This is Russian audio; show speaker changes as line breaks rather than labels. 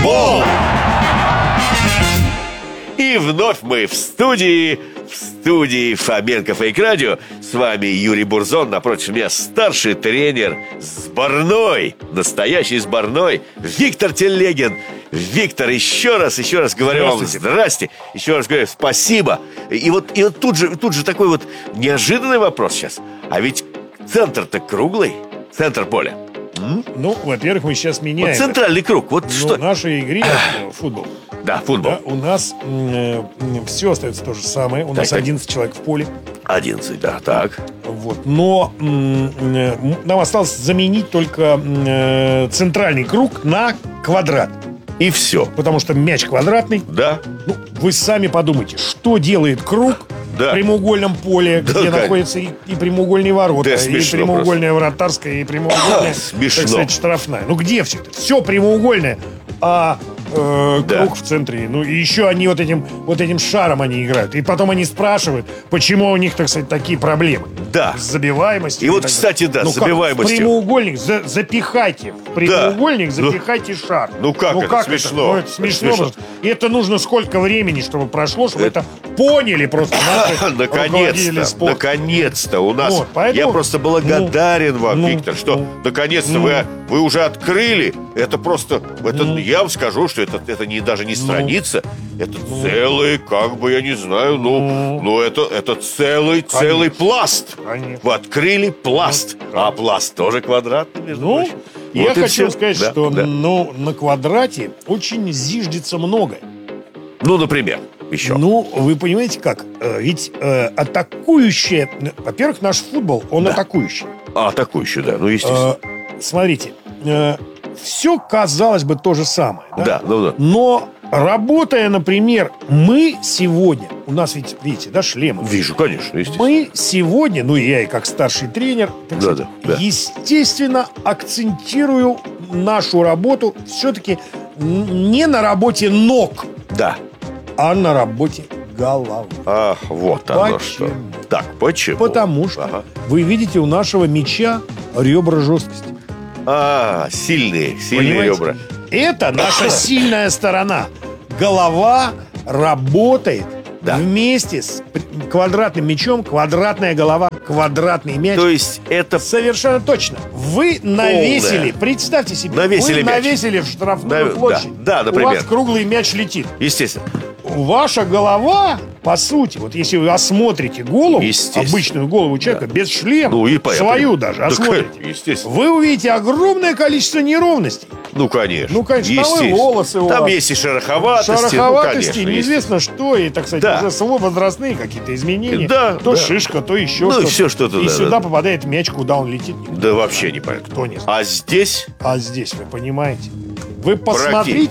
футбол! И вновь мы в студии Фоменко Фейк Радио. С вами Юрий Бурзон, напротив меня старший тренер сборной, настоящий сборной, Виктор Телегин. Виктор, еще раз говорю вам здрасте, еще раз говорю спасибо. И вот тут же такой вот неожиданный вопрос сейчас. А ведь центр-то круглый, центр поля.
Ну, во-первых, мы сейчас меняем.
Вот центральный круг, вот что?
В нашей игре футбол.
Да, футбол.
Да, у нас все остается то же самое. У нас 11 человек в поле.
11, да, так.
Вот. Но нам осталось заменить только центральный круг на квадрат.
И все.
Потому что мяч квадратный.
Да.
Ну, вы сами подумайте, что делает круг в прямоугольном поле, где находятся и прямоугольные ворота, и прямоугольная вратарская, и прямоугольная, так сказать, штрафная. Ну, где все это? Все прямоугольное, а круг в центре. Ну, и еще они вот этим шаром они играют. И потом они спрашивают, почему у них, так сказать, такие проблемы.
Да.
С забиваемостью.
И вот, кстати, да, с забиваемостью.
В прямоугольник запихайте. В прямоугольник запихайте шар.
Ну, как это? Смешно.
Ну, это смешно. И это нужно сколько времени, чтобы прошло, чтобы это поняли просто наши руководители спорта.
Наконец-то у нас.
Вот, поэтому,
я просто благодарен вам, Виктор, что наконец-то вы уже открыли. Это просто, я вам скажу, что это даже не страница, это целый, как бы, я не знаю, это целый пласт.
Конечно.
Вы открыли пласт, а пласт тоже квадратный, между прочим.
Я
Вот
хочу сказать, что на квадрате очень зиждется многое.
Ну, например, еще.
Ну, вы понимаете как? Ведь атакующее... Во-первых, наш футбол, он атакующий.
Атакующий, да, ну, естественно.
Смотрите, все, казалось бы, то же самое.
Да.
Но работая, например, мы сегодня... У нас ведь, видите, шлемы.
Вижу, конечно, естественно.
Мы сегодня, я и как старший тренер, естественно, акцентирую нашу работу все-таки не на работе ног, а на работе головы.
Ах, вот оно что. Так, почему?
Потому что вы видите у нашего мяча ребра жесткости.
Сильные
Понимаете?
ребра.
Это наша сильная сторона. Голова работает вместе с квадратным мячом. Квадратная голова, квадратный мяч.
То есть это
совершенно точно. Вы навесили, представьте себе, навесили в штрафную площадь.
Да, например.
У вас круглый мяч летит.
Естественно.
Ваша голова, по сути, вот если вы осмотрите голову, обычную голову человека, без шлема, свою даже осмотрите, вы увидите огромное количество неровностей.
Ну, конечно.
Там и волосы у вас.
Там есть и шероховатости.
Неизвестно что, и, так сказать, уже возрастные какие-то изменения. То шишка, то еще что-то.
И все что-то.
И сюда попадает мяч, куда он летит.
Да вообще непонятно.
Кто не знает.
А здесь?
А здесь, вы понимаете? Вы посмотрите